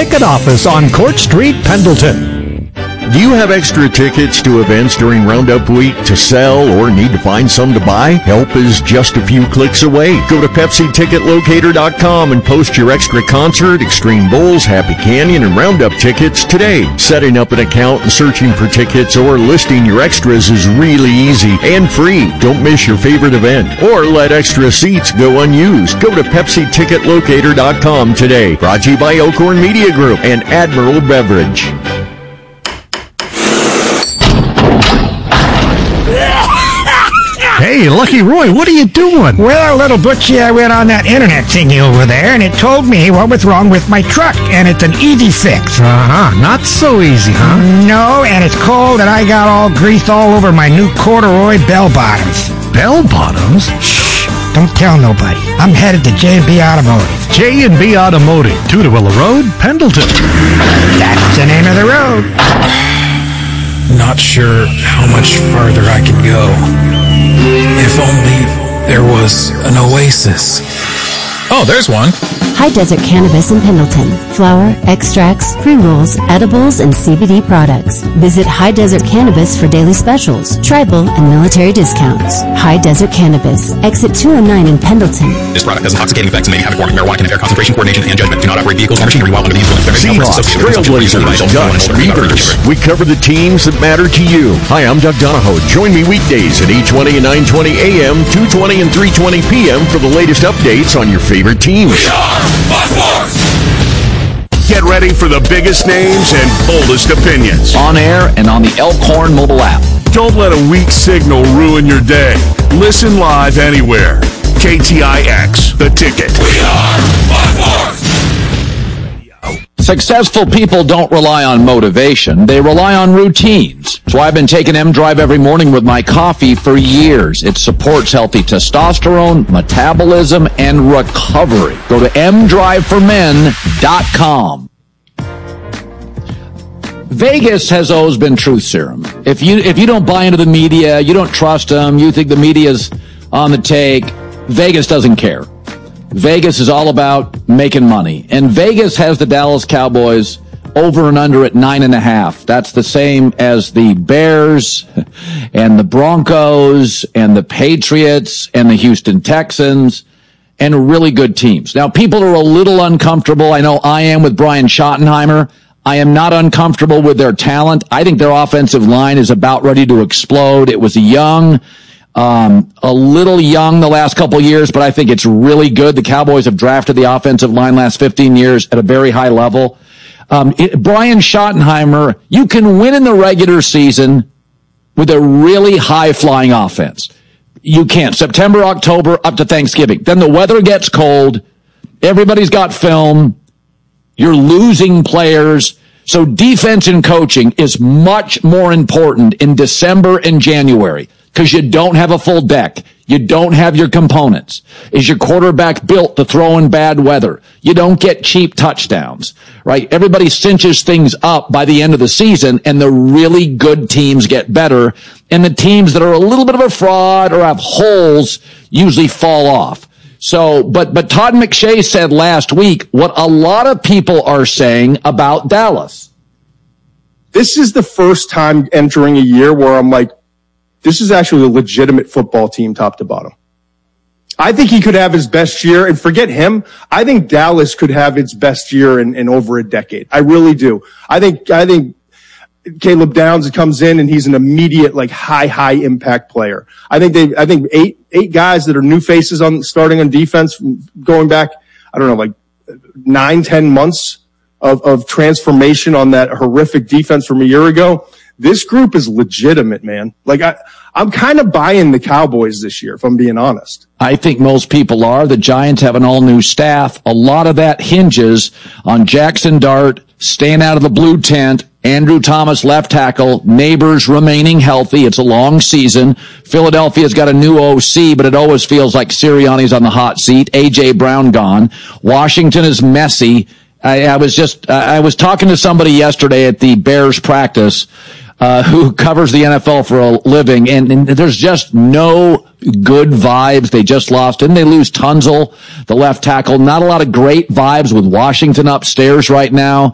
Ticket Office on Court Street, Pendleton. Do you have extra tickets to events during Roundup Week to sell or need to find some to buy? Help is just a few clicks away. Go to PepsiTicketLocator.com and post your extra concert, Extreme Bowls, Happy Canyon, and Roundup tickets today. Setting up an account and searching for tickets or listing your extras is really easy and free. Don't miss your favorite event or let extra seats go unused. Go to PepsiTicketLocator.com today. Brought to you by Elkhorn Media Group and Admiral Beverage. Hey, Lucky Roy, what are you doing? Well, little Butchie, I went on that internet thingy over there, and it told me what was wrong with my truck, and it's an easy fix. Not so easy, huh? No, and it's cold, and I got all grease all over my new corduroy bell bottoms. Bell bottoms? Shh, don't tell nobody. I'm headed to J&B Automotive. J&B Automotive, Tudorwilla Road, Pendleton. That's the name of the road. Not sure how much farther I can go. If only there was an oasis. Oh, there's one. High Desert Cannabis in Pendleton. Flower, extracts, pre-rolls, edibles, and CBD products. Visit High Desert Cannabis for daily specials, tribal, and military discounts. High Desert Cannabis. Exit 209 in Pendleton. This product has intoxicating effects and may be habit forming. Marijuana can impair concentration, coordination, and judgment. Do not operate vehicles or machinery while under the influence. Seahawks, Trailblazers, Ducks, Beavers. We cover the teams that matter to you. Hi, I'm Doug Donahoe. Join me weekdays at 8:20 and 9:20 a.m., 2:20 and 3:20 p.m. for the latest updates on your favorite teams. We are Buckforce! Get ready for the biggest names and boldest opinions. On air and on the Elkhorn mobile app. Don't let a weak signal ruin your day. Listen live anywhere. KTIX, The Ticket. We are Buckforce! Successful people don't rely on motivation. They rely on routines. So I've been taking M-Drive every morning with my coffee for years. It supports healthy testosterone, metabolism, and recovery. Go to mdriveformen.com. Vegas has always been truth serum. If you don't buy into the media, you don't trust them, you think the media's on the take, Vegas doesn't care. Vegas is all about making money. And Vegas has the Dallas Cowboys over and under at 9.5. That's the same as the Bears and the Broncos and the Patriots and the Houston Texans and really good teams. Now, people are a little uncomfortable. I know I am with Brian Schottenheimer. I am not uncomfortable with their talent. I think their offensive line is about ready to explode. It was a little young the last couple years, but I think it's really good. The Cowboys have drafted the offensive line last 15 years at a very high level. Brian Schottenheimer, you can win in the regular season with a really high-flying offense. You can. September, October, up to Thanksgiving. Then the weather gets cold. Everybody's got film. You're losing players. So defense and coaching is much more important in December and January. Because you don't have a full deck. You don't have your components. Is your quarterback built to throw in bad weather? You don't get cheap touchdowns, right? Everybody cinches things up by the end of the season, and the really good teams get better, and the teams that are a little bit of a fraud or have holes usually fall off. So, but Todd McShay said last week what a lot of people are saying about Dallas. This is the first time entering a year where I'm like, this is actually a legitimate football team top to bottom. I think he could have his best year, and forget him. I think Dallas could have its best year in over a decade. I really do. I think Caleb Downs comes in and he's an immediate, like, high impact player. I think eight guys that are new faces starting on defense going back, I don't know, like 9-10 months of transformation on that horrific defense from a year ago. This group is legitimate, man. Like, I'm kind of buying the Cowboys this year, if I'm being honest. I think most people are. The Giants have an all-new staff. A lot of that hinges on Jackson Dart staying out of the blue tent, Andrew Thomas left tackle, Neighbors remaining healthy. It's a long season. Philadelphia's got a new OC, but it always feels like Sirianni's on the hot seat. A.J. Brown gone. Washington is messy. I was talking to somebody yesterday at the Bears practice who covers the NFL for a living, and there's just no good vibes. They just lost. Didn't they lose Tunzel, the left tackle? Not a lot of great vibes with Washington upstairs right now.